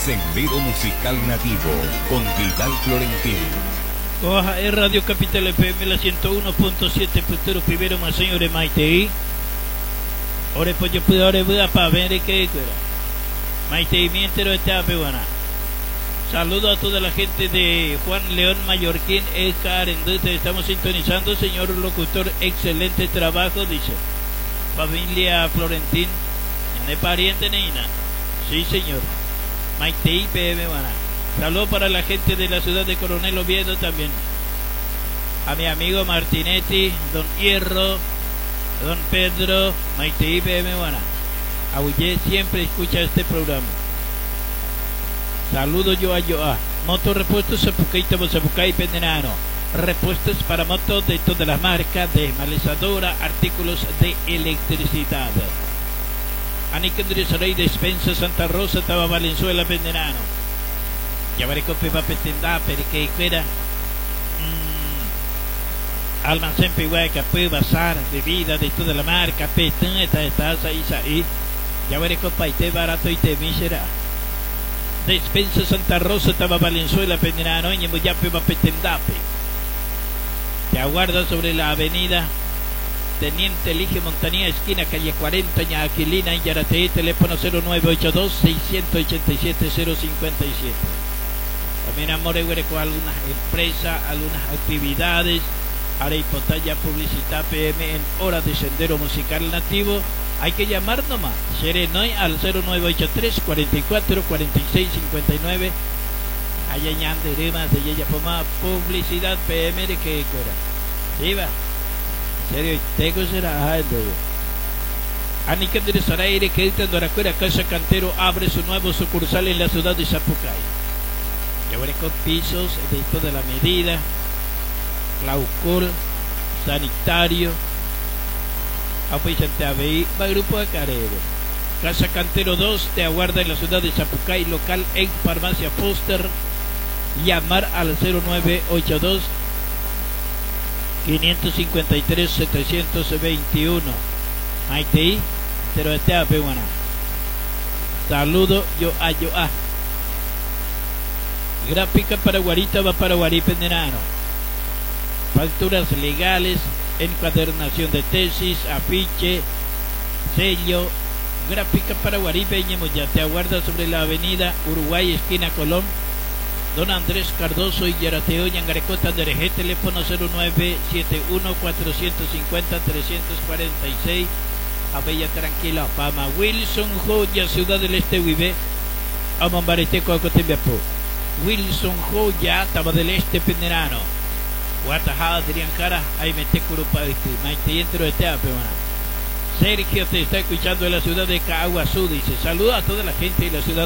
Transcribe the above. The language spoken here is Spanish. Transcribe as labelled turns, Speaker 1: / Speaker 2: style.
Speaker 1: Sendero Musical Nativo con Vidal Florentín.
Speaker 2: Coja es Radio Capital FM la 101.7 Putero Primero más señores Maite. Ore pues yo pude ore buda para ver que era. Maite mientero está peruana. Saludo a toda la gente de Juan León Mallorquín, Arendute. Estamos sintonizando, señor locutor, excelente trabajo, dice. Familia Florentín, de pariente Nina. Sí, señor. Maite PM Buana. Saludo para la gente de la ciudad de Coronel Oviedo también. A mi amigo Martinetti, don Hierro, don Pedro, Maite PM Buana. Abuye siempre escucha este programa. Saludo yo a Moto Repuestos Zapucay Pendenano. Repuestos para motos de todas las marcas, desmalezadora, artículos de electricidad. Anicandrisorey Despensa Santa Rosa, Taba Valenzuela Pendenano. Ya veré que va a pretender, pero que fuera almacén Pehueca, bazar, bebida de toda la marca, petén, estás ahí. Ya veré que paite barato y te misera. Despensa Santa Rosa, Taba Valenzuela Pendenano, y ya va a pretender. Te aguarda sobre la avenida Teniente Elige Montanía, esquina calle 40, Ñaquilina, en Yaratí, teléfono 0982-687-057. También amore con algunas empresas, algunas actividades, ahora hipotalla publicidad PM en hora de Sendero Musical Nativo. Hay que llamar nomás, Serenoy al 0983 44 46 59. Allá ñande rimas de ella poma publicidad PM de que cora. Viva. Serio, tengo será Anica de Saraire que en Doracuera Casa Cantero abre su nuevo sucursal en la ciudad de Zapucay. Llevaré con pisos de toda la medida, claucol, sanitario, apoyante ABI, va grupo de Carero. Casa Cantero 2 te aguarda en la ciudad de Zapucay, local en Farmacia Foster. Llamar al 0982 553 721. Maite, pero este apewana. Saludo yo a. Gráfica para Guarita va para Guarí Pendenano. Facturas legales, encuadernación de tesis, afiche, sello. Gráfica para Guarí Peñemoya te aguarda sobre la avenida Uruguay, esquina Colón. Don Andrés Cardoso y Yarateo Yangarecota Dereje, teléfono 0971 450 346. A Bella Tranquila, Pama Wilson Joya, Ciudad del Este, Vive. A Mambarete Cocotembiapo. Wilson Joya, Taba del Este, Penderano. Guatajá, Adrián Cara, ahí mete Curupa, Maite entro de Teapeona. Sergio te está escuchando en la ciudad de Caguazú, dice. Saluda a toda la gente de la ciudad